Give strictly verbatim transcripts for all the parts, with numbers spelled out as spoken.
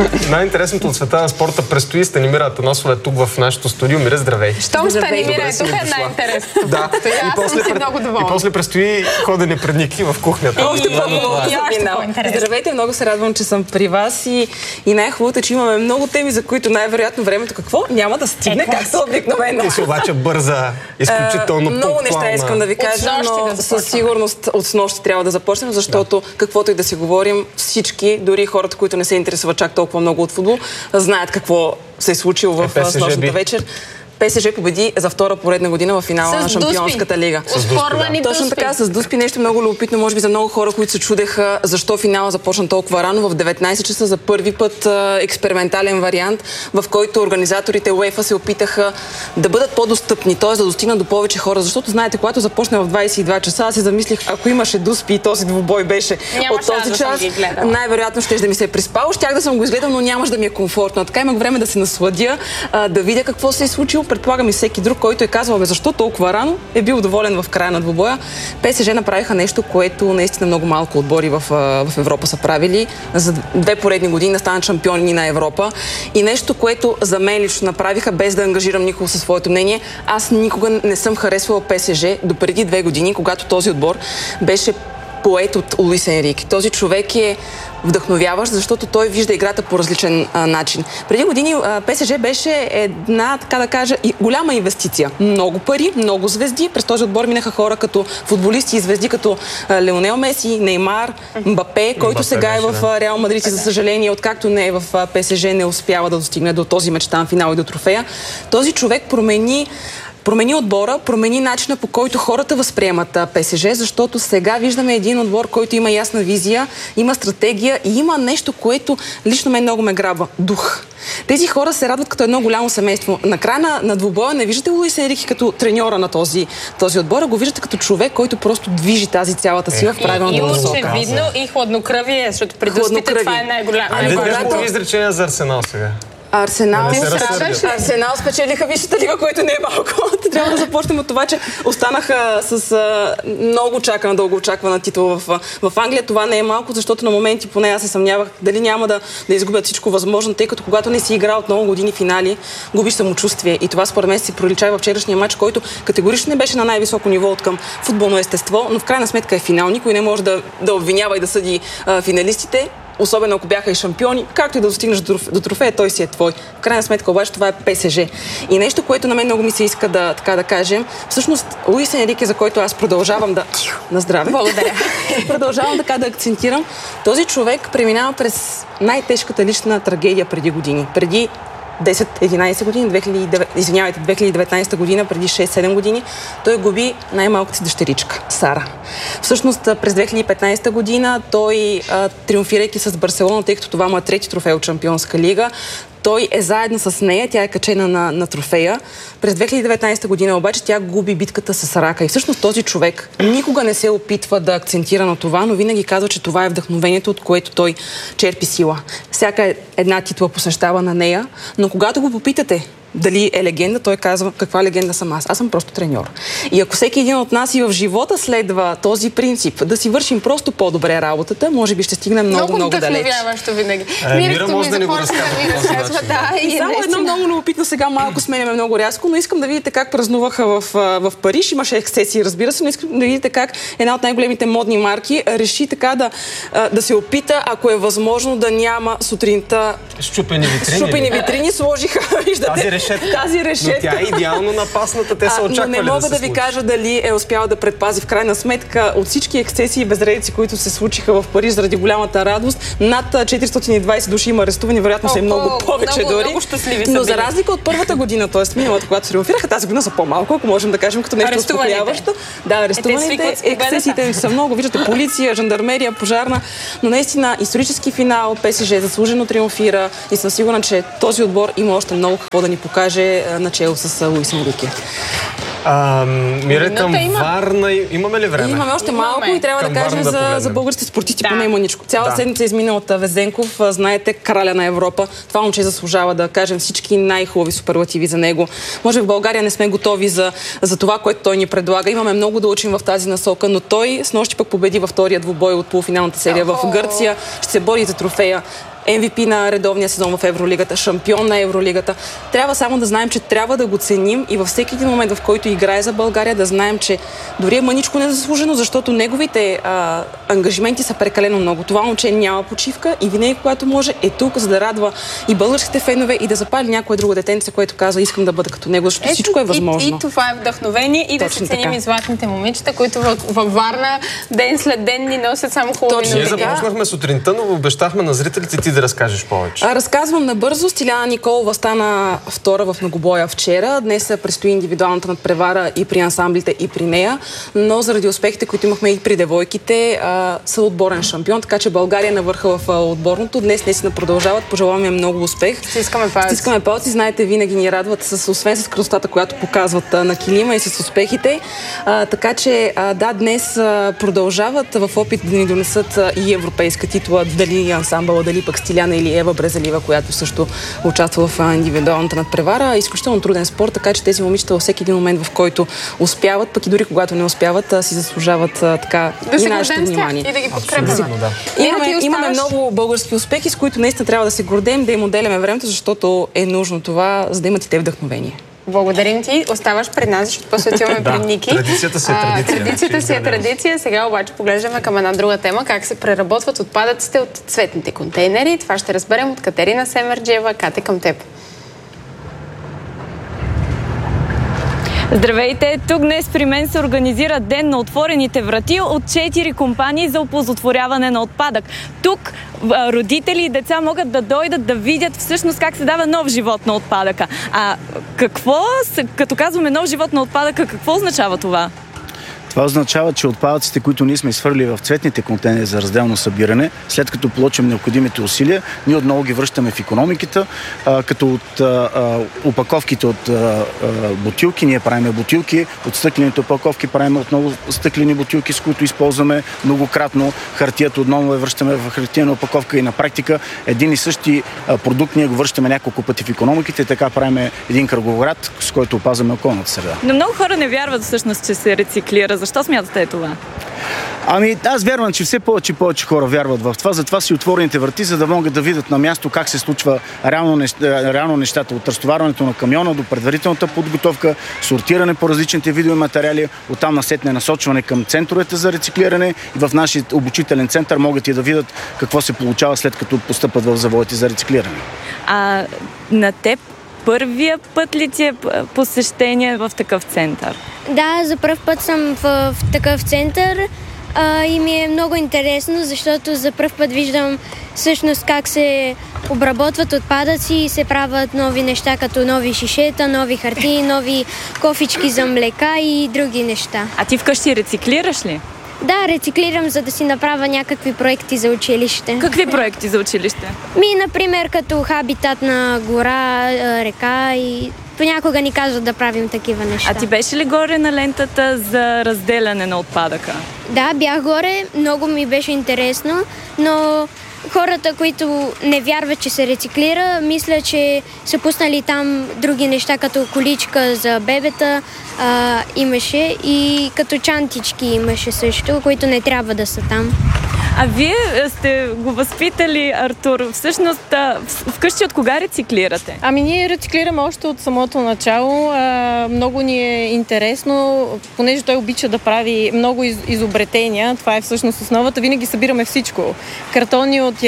Най-интересното от света на спорта предстои. Станимира Атанасова е тук в нашото студио. Мира, здравей. Щом Станимира е тук, е най-интересно. Да. И после, пред... и после предстои ходене пред Ники в кухнята. Още по-интересно. Здравейте, много се радвам, че съм при вас и, и най-хубавото е, че имаме много теми, за които най-вероятно времето какво няма да стигне, е, както обикновено. Ти си обаче бърза, изключително uh, много неща искам да ви кажа, но да със сигурност от снощи трябва да започнем, защото да. каквото и да си говорим, всички, дори хората, които не се интересуват чак толкова много от футбол, знаят какво се е случило в е, снощната вечер. ПСЖ победи за втора поредна година в финала на Шампионската лига. С Дуспи, да. Точно така, с Дуспи нещо много любопитно, може би за много хора, които се чудеха защо финала започна толкова рано. В деветнайсет часа за първи път експериментален вариант, в който организаторите УЕФА се опитаха да бъдат по-достъпни, т.е. да достигнат до повече хора. Защото, знаете, когато започне в двайсет и два часа, аз се замислих, ако имаше Дуспи и този двубой беше няма от този да час, най-вероятно ще да ми се е приспал. Щях да съм го изгледал, но нямаш да ми е комфортно. Така имах време да се насладя, да видя какво се е случило. Предполагам и всеки друг, който е казвал, бе, защо толкова рано, е бил доволен в края на двубоя. ПСЖ направиха нещо, което наистина много малко отбори в, в Европа са правили. За две поредни години да станат шампиони на Европа. И нещо, което за мен лично направиха, без да ангажирам никого със своето мнение. Аз никога не съм харесвала ПСЖ до преди две години, когато този отбор беше поет от Луис Енрике. Този човек е вдъхновяващ, защото той вижда играта по различен а, начин. Преди години а, ПСЖ беше една, така да кажа, и голяма инвестиция. Много пари, много звезди. През този отбор минаха хора като футболисти и звезди като а, Леонел Меси, Неймар, Мбапе, който Мбапе сега беше, е в Реал Мадрид и за съжаление, откакто не е в а, ПСЖ, не успява да достигне до този мечтан финал и до трофея. Този човек промени Промени отбора, промени начина, по който хората възприемат ПСЖ, защото сега виждаме един отбор, който има ясна визия, има стратегия и има нещо, което лично мен много ме грабва – дух. Тези хора се радват като едно голямо семейство. На края на, на двубоя не виждате Луис Енрике като треньора на този, този отбор, а го виждате като човек, който просто движи тази цялата сила в правилната насока. И очевидно и хладнокръвие, защото при Дуспите това е най-голямо. Ами да кажем по изречение за Арсенал сега. Арсенал, да Арсенал спечелиха Висшата лига, което не е малко. Трябва да започнем от това, че останаха с а, много чакана, дълго очаквана титла в, в Англия. Това не е малко, защото на моменти поне аз се съмнявах дали няма да, да изгубят всичко възможно, тъй като когато не си играл от много години финали, губиш самочувствие. И това според мен се пролича във вчерашния матч, който категорично не беше на най-високо ниво от към футболно естество, но в крайна сметка е финал. Никой не може да, да обвинява и да съди а, финалистите. Особено ако бяха и шампиони, както и да достигнеш до трофея, той си е твой. В крайна сметка обаче това е ПСЖ. И нещо, което на мен много ми се иска да, така да кажем, всъщност Луис Енрике, за който аз продължавам да... На здраве. Благодаря. Продължавам така да акцентирам. Този човек преминава през най-тежката лична трагедия преди години. Преди десет-единайсет години, две хиляди и деветнайсета, извинявайте, две хиляди и деветнайсета година, преди шест-седем години, той губи най-малката си дъщеричка, Сара. Всъщност, през две хиляди и петнайсета година той, а, триумфирайки с Барселона, тъй като това му е трети трофей от Шампионска лига, той е заедно с нея, тя е качена на, на трофея. През две хиляди и деветнайсета година обаче тя губи битката с рака. И всъщност този човек никога не се опитва да акцентира на това, но винаги казва, че това е вдъхновението, от което той черпи сила. Всяка една титла посещава на нея, но когато го попитате дали е легенда, той казва, каква легенда съм аз? Аз съм просто треньор. И ако всеки един от нас и в живота следва този принцип, да си вършим просто по-добре работата, може би ще стигнем много, много, много далеч. Много вдъхновяващо винаги. Е, Мира може да ни го разказва. Да, и само едно много любопитно, сега малко сменяме много рязко, но искам да видите как празнуваха в, в Париж. Имаше ексцесии, разбира се, но искам да видите как една от най-големите модни марки реши така да, да се опита, ако е възможно, да няма сутринта щупени витрини. Щупени витрини сложиха, виждате, тази решетка. Но тя е идеално напасната, те са очаквали да се Но не мога да, да ви кажа дали е успяла да предпази в крайна сметка от всички ексцесии и безредици, които се случиха в Париж заради голямата радост. Над четиристотин и двайсет души има арестувани, вероятно са и много повече много, дори. Много щастливи са Но били. За разлика от първата година, т.е. миналата, когато се триумфираха, тази година са по-малко, ако можем да кажем като нещо успокояващо. Да, арестуваните, ексцесиите са много. Виждате, полиция, жандармерия, пожарна, но наистина исторически финал, ПСЖ заслужено триумфира и съм сигурна, че този отбор има още много какво да ни покаже начело с Луис Енрике. А, Мира, към има. Варна имаме ли време? Имаме още Имаме. малко и трябва Към да кажем да за, за българските спортисти, да. поне мъничко. Цяла да. седмица измина от Везенков, знаете, краля на Европа. Това момче заслужава да кажем всички най-хубави суперлативи за него. Може в България не сме готови за, за това, което той ни предлага. Имаме много да учим в тази насока, но той снощи пък победи във втория двубой от полуфиналната серия в Гърция. Ще се бори за трофея. Ем Ви Пи на редовния сезон в Евролигата, шампион на Евролигата. Трябва само да знаем, че трябва да го ценим и във всеки един момент, в който играе за България, да знаем, че дори е мъничко незаслужено, защото неговите а, ангажименти са прекалено много. Това момче няма почивка и винаги, когато може, е тук, за да радва и българските фенове и да запали някое друго детенце, което казва, искам да бъда като него, защото Ето, всичко е възможно. И, и това е вдъхновение и Точно да се ценим така. и златните момичета, които във Варна ден след ден ни носят само хубави новини. Ние започнахме сутринта, но обещахме на зрителите ти да разкажеш повече. А, разказвам набързо. Стиляна Николова стана втора в многобоя вчера. Днес предстои индивидуалната надпревара и при ансамблите, и при нея. Но заради успехите, които имахме и при девойките, а, са отборен шампион, така че България навърха в а, отборното. Днес наистина продължават. Пожелаваме много успех. Стискаме палци. Стискаме палци. Знаете, винаги ни радват, с, освен с красотата, която показват а, на килима и с успехите. А, така че, а, да, днес а, продължават в опит да ни донесат а, и европейска титла, дали ансамбъла, дали пък Стиляна или Ева Брезалива, която също участва в а, индивидуалната надпревара. Изключително труден спорт, така че тези момичета във всеки един момент, в който успяват, пък и дори когато не успяват, а, си заслужават а, така да и нашето внимание. И да ги подкрепяме. Да. Имаме, оставаш... имаме много български успехи, с които наистина трябва да се гордеем, да им отделяме времето, защото е нужно това, за да имат и те вдъхновение. Благодарим ти. Оставаш пред нас, защото после отиваме да, пред Ники. Традицията си е традиция. А, традицията си е традиция. Сега обаче поглеждаме към една друга тема. Как се преработват отпадъците от цветните контейнери. Това ще разберем от Катерина Семерджиева. Кате, към теб. Здравейте! Тук днес при мен се организира Ден на отворените врати от четири компании за оползотворяване на отпадък. Тук родители и деца могат да дойдат да видят всъщност как се дава нов живот на отпадъка. А какво, като казваме нов живот на отпадъка, какво означава това? Това означава, че отпадъците, които ние сме изхвърли в цветните контейнери за разделно събиране, след като получим необходимите усилия, ние отново ги връщаме в икономиката, а, като от а, а, опаковките от а, а, бутилки, ние правим бутилки, от стъклените опаковки правим отново стъклени бутилки, с които използваме многократно. Хартията отново я връщаме в хартиена опаковка и на практика един и същи а, продукт ние го връщаме няколко пъти в икономиката и така правим един кръговрат, с който опазваме околната среда. Но много хора не вярват всъщност, че се рециклира. Защо смятате това? Ами аз вярвам, че все повече и повече хора вярват в това. Затова си отворените врати, за да могат да видят на място как се случва реално, неща, реално нещата. От разтоварването на камиона до предварителната подготовка, сортиране по различните видове материали, оттам насетне насочване към центровете за рециклиране и в нашия обучителен център могат и да видят какво се получава след като постъпат в заводите за рециклиране. А на теб първия път ли ти е посещение в такъв център? Да, за първ път съм в, в такъв център а, и ми е много интересно, защото за първ път виждам всъщност как се обработват отпадъци и се правят нови неща, като нови шишета, нови хартии, нови кофички за млека и други неща. А ти вкъщи рециклираш ли? Да, рециклирам, за да си направя някакви проекти за училище. Какви проекти за училище? Ми, например, като хабитат на гора, река и понякога ни казват да правим такива неща. А ти беше ли горе на лентата за разделяне на отпадъка? Да, бях горе, много ми беше интересно, но хората, които не вярват, че се рециклира, мисля, че са пуснали там други неща, като количка за бебета а, имаше и като чантички имаше също, които не трябва да са там. А вие сте го възпитали, Артур. Всъщност, вкъщи от кога рециклирате? Ами ние рециклираме още от самото начало. А, много ни е интересно, понеже той обича да прави много из, изобретения. Това е всъщност основата. Винаги събираме всичко. Картони от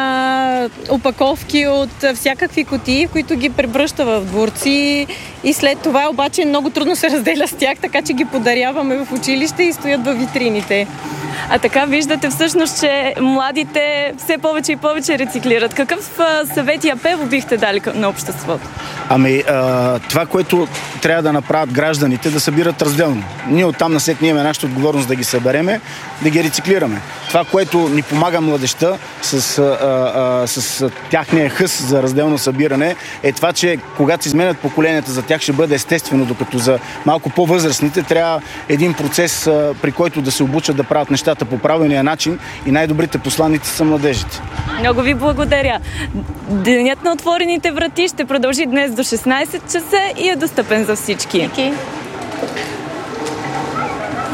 яйца, опаковки от всякакви кутии, които ги превръща в дворци и след това обаче много трудно се разделя с тях, така че ги подаряваме в училище и стоят във витрините. А така виждате всъщност, че младите все повече и повече рециклират. Какъв съвет и апел бихте дали на обществото? Ами, а, това, което трябва да направят гражданите, да събират разделно. Ние оттам насетне имаме нашата отговорност да ги събереме, да ги рециклираме. Това, което ни помага младежта с, а, а, с тяхния хъс за разделно събиране, е това, че когато се изменят поколенията, за тях ще бъде естествено, докато за малко по-възрастните трябва един процес, а, при който да се обучат да правят нещата по правилния начин и най-добрите посланици са младежите. Много ви благодаря. Денят на отворените врати ще продължи днес до шестнайсет часа и е достъпен за всички. Okay.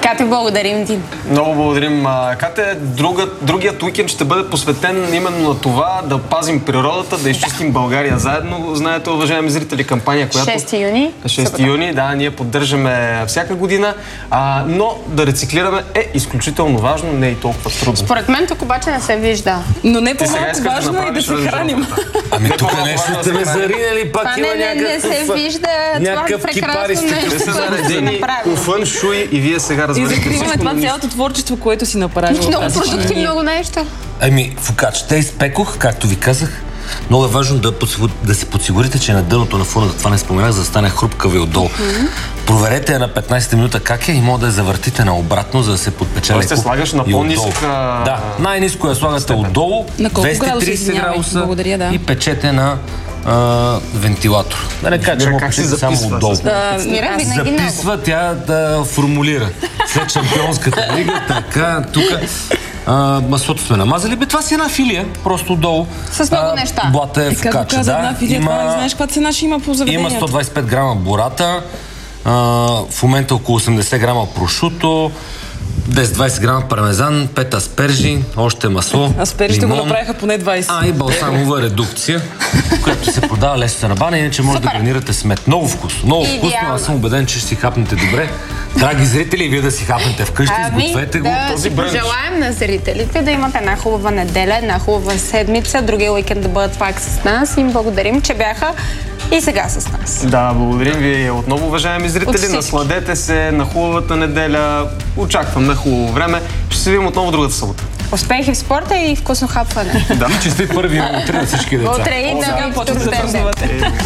Кате, благодарим ти. Много благодарим, Кате. Друга, другият уикенд ще бъде посветен именно на това да пазим природата, да изчистим да. България заедно. Знаете, уважаеми зрители, кампания, която... шести юни. шести юни, да, ние поддържаме всяка година, а, но да рециклираме е изключително важно, не е и толкова трудно. Според мен тук обаче не се вижда. Но не по-малко важно е да се храним. Ами тук нещо сте ме заринали, пак това има не, някакъв... не се вижда, някакъв това прекрасно нещо, те са заредени по фън шуй и вие сега развалите всичко. И закриваме това цялото творчество, което си направил. Много продукти, много нещо. Ами, фокач, те изпекох, както ви казах. Много е важно да, да си подсигурите, че на дъното на фурната, това не споменах, за да стане хрупкава и отдолу. Mm-hmm. Проверете я на петнайсета минута как е и може да я завъртите наобратно, за да се подпече леко. Ще слагаш на по-ниска... Да, най-ниско я слагате отдолу, двеста и трийсет градуса Благодаря, да. и печете на а, вентилатор. Да не кажа, че му печете само отдолу. Да, записва, тя да формулира. След шампионската лига, така, тук... Uh, маслото сме намазали. Бе, това си една филия, просто долу. С много uh, неща. Блата е в кача, да. Една филия, има, това не знаеш каква цена ще има по заведението. Има сто двайсет и пет грама бурата, uh, в момента около осемдесет грама прошуто, десет-двайсет грама пармезан, пет аспержи, още масло, аспержите го направиха поне двайсет. А, и балсамова редукция, която се продава лесно на бана, иначе може Супер. да гранирате с мед. Много вкусно, много Идеално. вкусно. Аз съм убеден, че ще си хапнете добре. Драги зрители, вие да си хапнете вкъщи, ами, изгответе го. Да този си пожелаем на зрителите да имат една хубава неделя, една хубава седмица, другия уикенд да бъдат пак с нас. Им благодарим, че бяха и сега с нас. Да, благодарим ви отново, уважаеми зрители. Насладете се на хубавата неделя. Очакваме хубаво време. Ще се видим отново другата събота. Успехи в спорта и вкусно хапване. Да, честит първи утре на всички деца. Утре и да ви